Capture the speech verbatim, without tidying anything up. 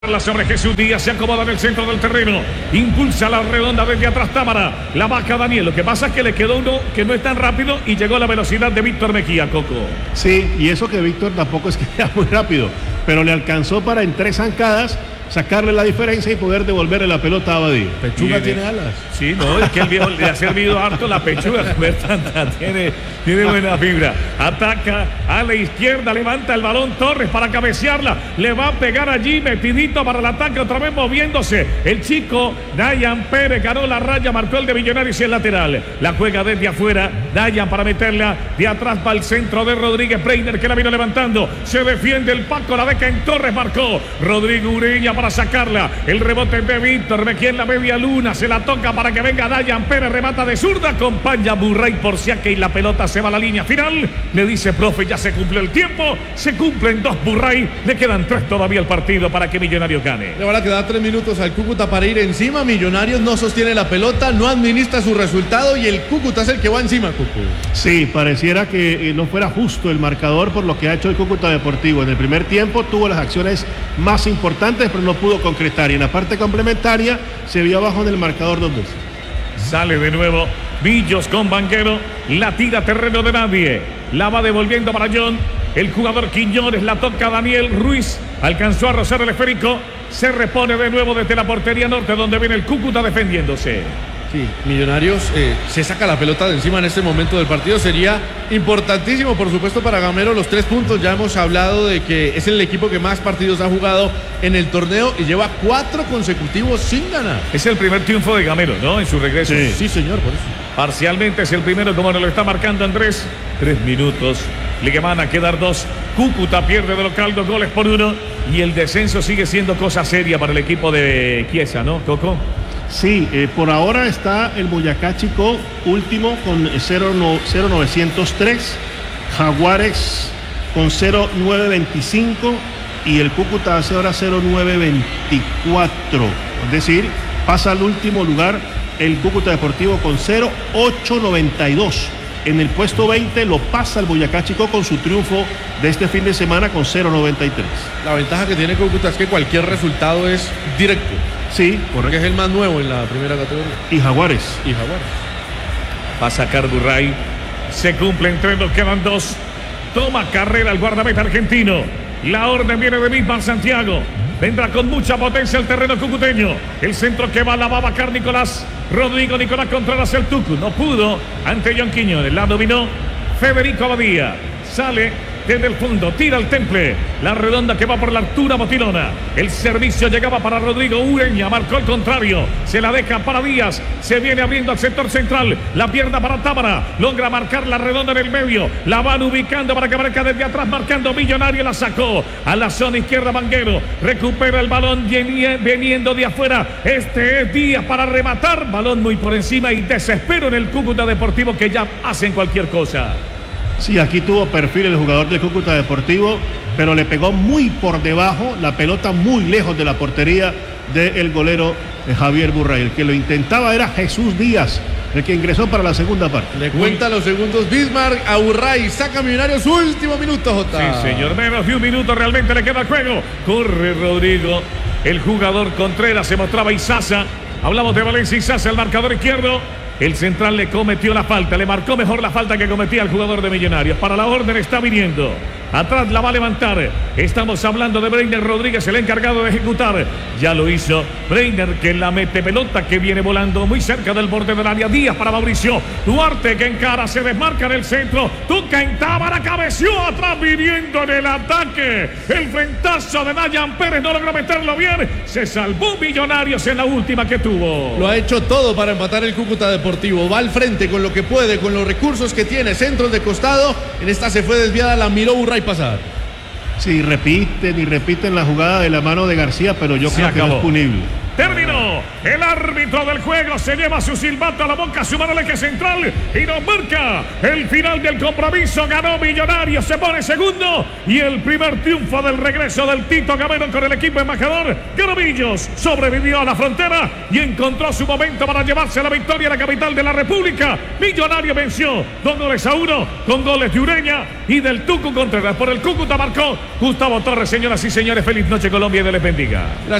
La sobre Jesús Díaz, se acomoda en el centro del terreno, impulsa la redonda desde atrás Tábara, la baja Daniel. Lo que pasa es que le quedó uno que no es tan rápido y llegó a la velocidad de Víctor Mejía, Coco. Sí, y eso que Víctor tampoco es que sea muy rápido, pero le alcanzó para en tres zancadas sacarle la diferencia y poder devolverle la pelota a Abadí. Pechuga tiene alas. Sí, no, es que el viejo le ha servido harto la pechuga. tiene, tiene buena fibra. Ataca a la izquierda, levanta el balón Torres para cabecearla. Le va a pegar allí, metidito para el ataque, otra vez moviéndose. El chico Dayan Pérez ganó la raya, marcó el de Millonarios y el lateral. La juega desde afuera. Dayan para meterla de atrás para el centro de Rodríguez Breiner, que la vino levantando. Se defiende el Paco, la beca en Torres, marcó Rodrigo Ureña para sacarla. El rebote de Víctor Mejía en la media luna. Se la toca para que venga Dayan Pérez. Remata de zurda. Acompaña Burray por si aquí y la pelota se va a la línea final. Le dice, profe, ya se cumplió el tiempo. Se cumplen dos Burray. Le quedan tres todavía al partido para que Millonarios gane. Le van a quedar tres minutos al Cúcuta para ir encima. Millonarios no sostiene la pelota, no administra su resultado y el Cúcuta es el que va encima, Cúcuta. Sí, pareciera que no fuera justo el marcador por lo que ha hecho el Cúcuta Deportivo. En el primer tiempo tuvo las acciones más importantes, pero no pudo concretar, y en la parte complementaria se vio abajo en el marcador dos veces. Sale de nuevo Villos con Banquero, la tira terreno de nadie, la va devolviendo para John, el jugador Quiñones, la toca Daniel Ruiz, alcanzó a rozar el esférico, se repone de nuevo desde la portería norte donde viene el Cúcuta defendiéndose. Sí, Millonarios eh, se saca la pelota de encima en este momento del partido. Sería importantísimo, por supuesto, para Gamero los tres puntos. Ya hemos hablado de que es el equipo que más partidos ha jugado en el torneo y lleva cuatro consecutivos sin ganar. Es el primer triunfo de Gamero, ¿no? En su regreso. Sí, sí, señor, por eso. Parcialmente es el primero, como nos lo está marcando Andrés. Tres minutos. Le van a quedar dos. Cúcuta pierde de local dos goles por uno. Y el descenso sigue siendo cosa seria para el equipo de Chiesa, ¿no, Coco? Sí, eh, por ahora está el Boyacá Chicó último con cero novecientos tres, Jaguares con cero nueve veinticinco y el Cúcuta hace ahora cero nueve veinticuatro. Es decir, pasa al último lugar el Cúcuta Deportivo con cero ocho noventa y dos. En el puesto veinte lo pasa el Boyacá Chicó con su triunfo de este fin de semana con cero noventa y tres. La ventaja que tiene Cúcuta es que cualquier resultado es directo. Sí, porque es el más nuevo en la primera categoría. Y Jaguares. Y Jaguares. Va a sacar Burray. Se cumplen tres, nos quedan dos. Toma carrera el guardameta argentino. La orden viene de Bismarck Santiago. Vendrá con mucha potencia el terreno cucuteño. El centro que va, la va a vacar Nicolás. Rodrigo Nicolás Contreras el Tucu. No pudo ante John Quiñones. La dominó Federico Abadía. Sale desde el fondo, tira el temple, la redonda que va por la altura Motilona, el servicio llegaba para Rodrigo Ureña, marcó el contrario, se la deja para Díaz, se viene abriendo al sector central, la pierna para Tábara, logra marcar la redonda en el medio, la van ubicando para que marca desde atrás, marcando Millonario, la sacó a la zona izquierda Banguero, recupera el balón veniendo de afuera, este es Díaz para rematar, balón muy por encima y desespero en el Cúcuta Deportivo que ya hacen cualquier cosa. Sí, aquí tuvo perfil el jugador del Cúcuta Deportivo, pero le pegó muy por debajo, la pelota muy lejos de la portería del golero Javier Burray. El que lo intentaba era Jesús Díaz, el que ingresó para la segunda parte. Le cuenta los segundos Bismarck a Burray, saca Millonarios, último minuto, Jota. Sí, señor, menos de un minuto realmente le queda el juego. Corre Rodrigo, el jugador Contreras, se mostraba Izaza. Hablamos de Valencia Izaza, el marcador izquierdo. El central le cometió la falta, le marcó mejor la falta que cometía el jugador de Millonarios. Para la orden está viniendo. Atrás la va a levantar. Estamos hablando de Breiner Rodríguez, el encargado de ejecutar. Ya lo hizo Breiner, que la mete pelota, que viene volando muy cerca del borde del área. Díaz para Mauricio Duarte, que encara, se desmarca en el centro. Tuca en Tábara, cabeció atrás, viniendo en el ataque. El frentazo de Dayan Pérez no logró meterlo bien. Se salvó Millonarios en la última que tuvo. Lo ha hecho todo para empatar el Cúcuta Deportivo. Va al frente con lo que puede, con los recursos que tiene. Centros de costado. En esta se fue desviada, la miró Burray pasar. Sí, repiten y repiten la jugada de la mano de García, pero yo Se creo acabó. que no es punible. Terminó. El árbitro del juego se lleva su silbato a la boca, su mano al eje central y nos marca el final del compromiso. Ganó Millonarios, se pone segundo y el primer triunfo del regreso del Tito Gamero con el equipo embajador. Garomillos sobrevivió a la frontera y encontró su momento para llevarse la victoria a la capital de la República. Millonario venció dos goles a uno con goles de Ureña y del Tucu Contreras. Por el Cúcuta marcó Gustavo Torres. Señoras y señores, feliz noche Colombia y Dios les bendiga.